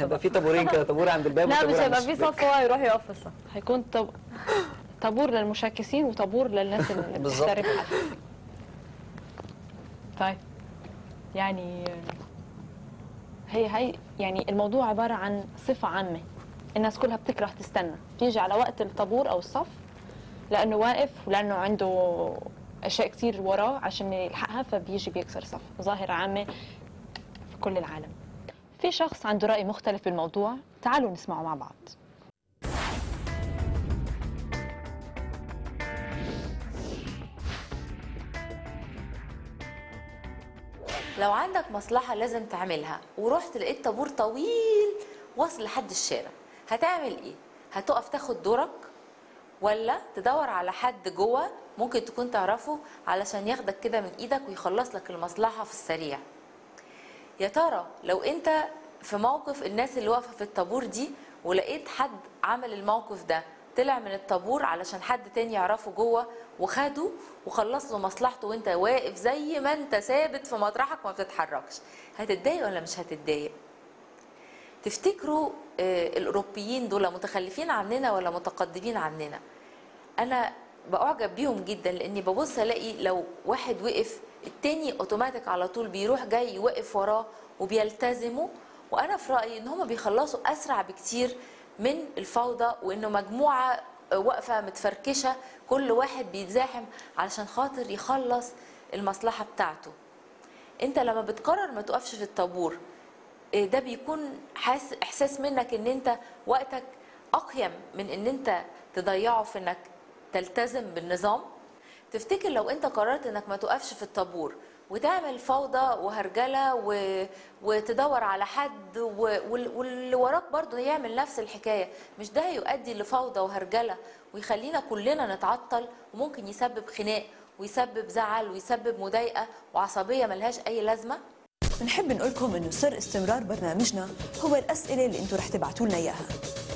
هيبقى في طابورين كده، طابور عند الباب لا وطابور مش عند هيبقى في الشباك. صف، هو يروح يقف في الصف. هيكون طابور للمشاكسين وطابور للناس اللي بالظبط. بتحترف حالها. طيب يعني هي يعني الموضوع عبارة عن صفة عامة، الناس كلها بتكره تستنى، بيجي على وقت الطابور أو الصف لأنه واقف ولأنه عنده أشياء كتير وراه عشان يلحقها، فبيجي بيكسر صف. ظاهرة عامة في كل العالم. في شخص عنده رأي مختلف بالموضوع، تعالوا نسمعه مع بعض. لو عندك مصلحة لازم تعملها ورحت لقيت طابور طويل واصل لحد الشارع، هتعمل ايه؟ هتقف تاخد دورك ولا تدور على حد جوه ممكن تكون تعرفه علشان ياخدك كده من ايدك ويخلص لك المصلحة في السريع؟ يا ترى لو انت في موقف الناس اللي واقفة في الطابور دي ولقيت حد عمل الموقف ده، طلع من الطابور علشان حد تاني يعرفه جوه وخده وخلص له مصلحته وانت واقف زي ما انت ثابت في مطرحك ما بتتحركش، هتتضايق ولا مش هتتضايق؟ تفتكروا الاوروبيين دول متخلفين عننا ولا متقدمين عننا؟ انا بعجب بيهم جدا، لاني ببص الاقي لو واحد وقف التاني اوتوماتيك على طول بيروح جاي يوقف وراه وبيلتزموا. وانا في رايي ان هم بيخلصوا اسرع بكتير من الفوضى، وانه مجموعه واقفه متفركشه كل واحد بيتزاحم علشان خاطر يخلص المصلحه بتاعته. انت لما بتقرر ما تقفش في الطابور، ده بيكون احساس منك ان انت وقتك اقيم من ان انت تضيعه في انك تلتزم بالنظام. تفتكر لو انت قررت انك ما تقفش في الطابور وتعمل فوضى وهرجله وتدور على حد واللي وراك برضه يعمل نفس الحكايه، مش ده هيؤدي لفوضى وهرجله ويخلينا كلنا نتعطل، وممكن يسبب خناق ويسبب زعل ويسبب مضايقه وعصبيه ملهاش اي لازمه؟ بنحب نقول لكم انه سر استمرار برنامجنا هو الاسئله اللي انتم رح تبعتوا لنا اياها.